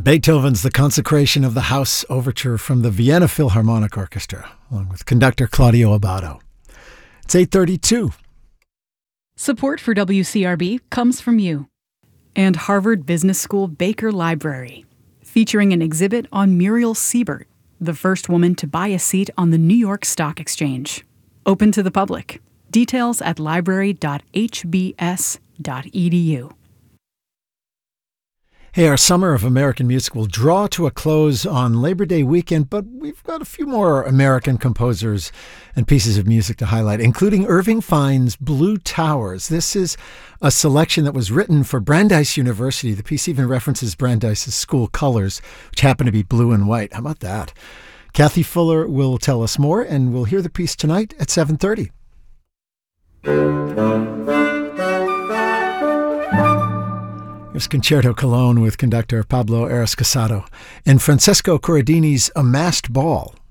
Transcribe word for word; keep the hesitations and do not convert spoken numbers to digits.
Beethoven's The Consecration of the House Overture from the Vienna Philharmonic Orchestra, along with conductor Claudio Abbado. It's eight thirty-two. Support for W C R B comes from you and Harvard Business School Baker Library, featuring an exhibit on Muriel Siebert, the first woman to buy a seat on the New York Stock Exchange. Open to the public. Details at library dot h b s dot e d u. Hey, our Summer of American Music will draw to a close on Labor Day weekend, but we've got a few more American composers and pieces of music to highlight, including Irving Fine's Blue Towers. This is a selection that was written for Brandeis University. The piece even references Brandeis' school colors, which happen to be blue and white. How about that? Kathy Fuller will tell us more, and we'll hear the piece tonight at seven thirty. Here's Concerto Cologne with conductor Pablo Aras Casado and Francesco Corradini's A Masked Ball.